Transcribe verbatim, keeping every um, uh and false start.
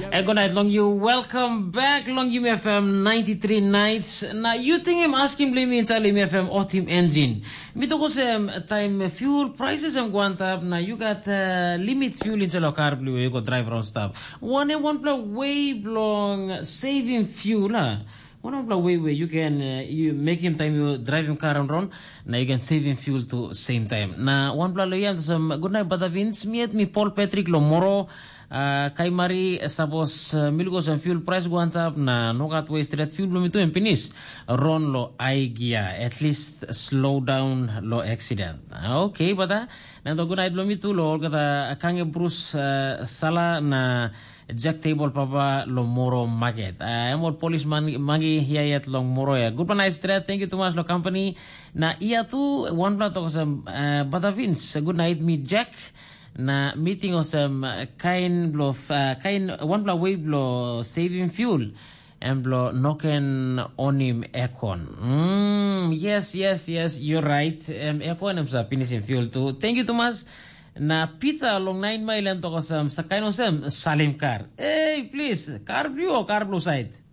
Eh, good night, Long You. Welcome back, Long You F M ninety-three nights. Now, you think I'm asking blame in sa Long F M o team engine. Mito ko sa time fuel prices am guantab na you got uh, limit fuel in sa car blue you go drive around stuff. One and one plus way long saving fuel ah. One of the way where you can uh, you make him time you drive him car around. Now you can save him fuel to same time. Na one plus loyam some good night Badavins miet mi Paul Patrick Lomoro. Uh, kay Mari sabos uh, milgos ang fuel price guantap na nokat way straight fuel blum itu yang pinis ron lo aigia at least slow down lo accident. Uh, okay bata nanto gunait blum itu lo kata kange Bruce uh, sala na jack table papa lo moro market. Uh, emol police man mangi hiayat long moro ya. Good night straight. Thank you too much lo company. Na iya tu one blood to sa uh, bata Vince. Good night me Jack. Na meeting osam uh, kain blo uh, kain one blo way blo saving fuel and blo noken onim aircon. Mm, yes, yes, yes, you're right. Um, aircon am sa finishing fuel too. Thank you too much. Na pita long nine mile and to osam sa kain osam salim car. Hey, please, car blue or car blue side.